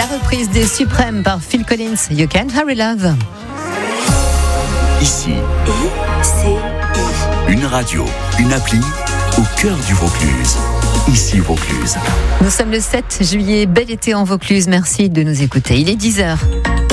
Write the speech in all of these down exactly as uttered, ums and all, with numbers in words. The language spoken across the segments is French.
reprise des Suprêmes par Phil Collins, You Can't Hurry Love. Ici, I C I. une radio, une appli au cœur du Vaucluse. Ici Vaucluse. Nous sommes le sept juillet, bel été en Vaucluse. Merci de nous écouter. Il est dix heures.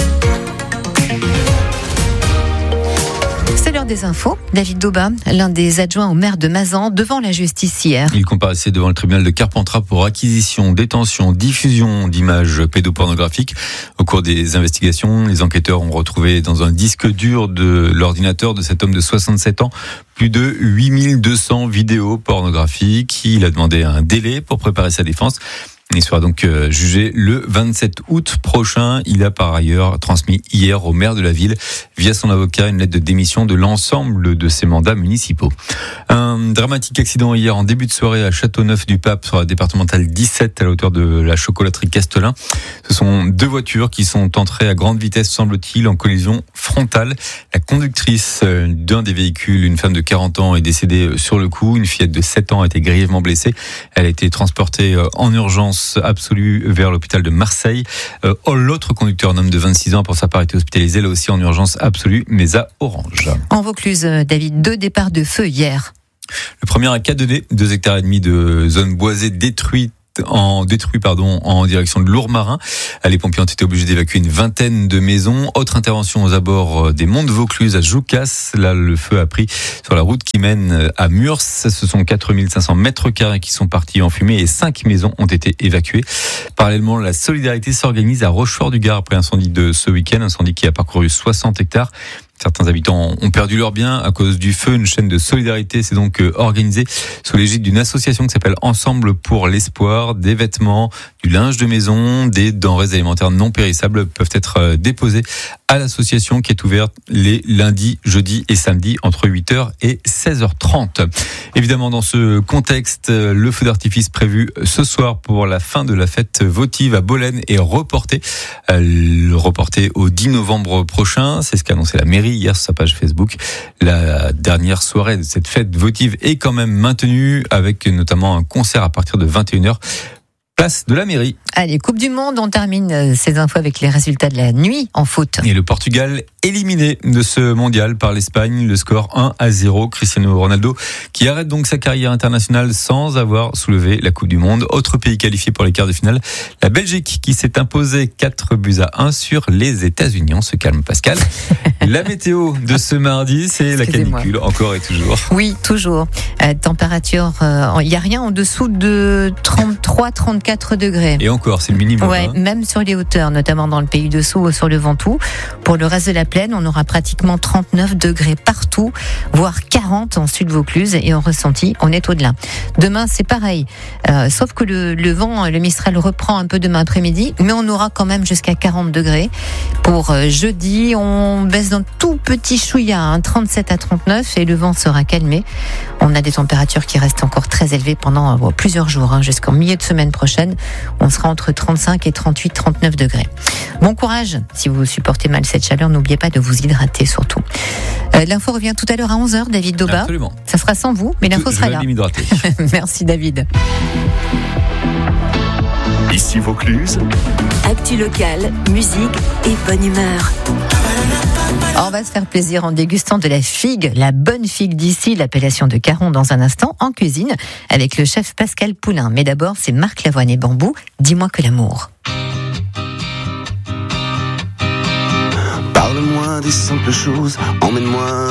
C'est l'heure des infos. David Dauba, l'un des adjoints au maire de Mazan, devant la justice hier. Il comparaissait devant le tribunal de Carpentras pour acquisition, détention, diffusion d'images pédopornographiques. Au cours des investigations, les enquêteurs ont retrouvé dans un disque dur de l'ordinateur de cet homme de soixante-sept ans plus de huit mille deux cents vidéos pornographiques. Il a demandé un délai pour préparer sa défense. Il sera donc jugé le vingt-sept août prochain. Il a par ailleurs transmis hier au maire de la ville, via son avocat, une lettre de démission de l'ensemble de ses mandats municipaux. Un dramatique accident hier en début de soirée à Châteauneuf-du-Pape sur la départementale dix-sept à la hauteur de la chocolaterie Castelin. Ce sont deux voitures qui sont entrées à grande vitesse, semble-t-il, en collision frontale. La conductrice d'un des véhicules, une femme de quarante ans, est décédée sur le coup. Une fillette de sept ans a été grièvement blessée. Elle a été transportée en urgence absolue vers l'hôpital de Marseille. Euh, l'autre conducteur, un homme de vingt-six ans, pour sa part été hospitalisé là aussi en urgence absolue, mais à Orange. En Vaucluse, David, deux départs de feu hier. Le premier à Cadenet, deux hectares et demi de zone boisée détruite. En détruit pardon en direction de Lourmarin. Les pompiers ont été obligés d'évacuer une vingtaine de maisons. Autre intervention aux abords des monts de Vaucluse à Joucas. Là, le feu a pris sur la route qui mène à Murs. Ce sont quatre mille cinq cents mètres carrés qui sont partis en fumée et cinq maisons ont été évacuées. Parallèlement, la solidarité s'organise à Rochefort-du-Gard après l'incendie de ce week-end. Incendie qui a parcouru soixante hectares. Certains habitants ont perdu leurs biens à cause du feu. Une chaîne de solidarité s'est donc organisée sous l'égide d'une association qui s'appelle Ensemble pour l'espoir. Des vêtements, du linge de maison, des denrées alimentaires non périssables peuvent être déposés à l'association qui est ouverte les lundis, jeudis et samedis entre huit heures et seize heures trente. Évidemment, dans ce contexte, le feu d'artifice prévu ce soir pour la fin de la fête votive à Bolène est reporté. Euh, reporté au dix novembre prochain. C'est ce qu'a annoncé la mairie hier sur sa page Facebook. La dernière soirée de cette fête votive est quand même maintenue avec notamment un concert à partir de vingt et une heures. Place de la mairie. Allez, Coupe du Monde, on termine ces infos avec les résultats de la nuit en foot. Et le Portugal éliminé de ce mondial par l'Espagne, le score un à zéro. Cristiano Ronaldo qui arrête donc sa carrière internationale sans avoir soulevé la Coupe du Monde. Autre pays qualifié pour les quarts de finale, la Belgique qui s'est imposée quatre buts à un sur les États-Unis. On se calme, Pascal. La météo de ce mardi, c'est la canicule, encore et toujours. Oui, toujours. Euh, température, il euh, n'y a rien en dessous de trente-trois à trente-quatre degrés. Et encore, c'est le minimum. Ouais, hein. Même sur les hauteurs, notamment dans le Pays Dessous ou sur le Ventoux. Pour le reste de la plaine, on aura pratiquement trente-neuf degrés partout, voire quarante en Sud-Vaucluse, et en ressenti, on est au-delà. Demain, c'est pareil, euh, sauf que le, le vent, le Mistral reprend un peu demain après-midi, mais on aura quand même jusqu'à quarante degrés. Pour euh, jeudi, on baisse d'un tout petit chouïa, hein, trente-sept à trente-neuf, et le vent sera calmé. On a des températures qui restent encore très élevées pendant euh, plusieurs jours, hein, jusqu'en milieu de semaine prochaine. On sera entre trente-cinq et trente-huit, trente-neuf degrés. Bon courage si vous supportez mal cette chaleur, n'oubliez pas de vous hydrater surtout. Euh, l'info revient tout à l'heure à onze heures, David Dauba. Absolument. Ça sera sans vous, mais l'info Je sera vais là. aller m'hydrater. Merci David. Ici Vaucluse. Actu locale, musique et bonne humeur. On va se faire plaisir en dégustant de la figue, la bonne figue d'ici, l'appellation de Caron dans un instant, en cuisine, avec le chef Pascal Poulain. Mais d'abord, c'est Marc Lavoine et Bambou, Dis-moi que l'amour. Parle-moi des simples choses, emmène-moi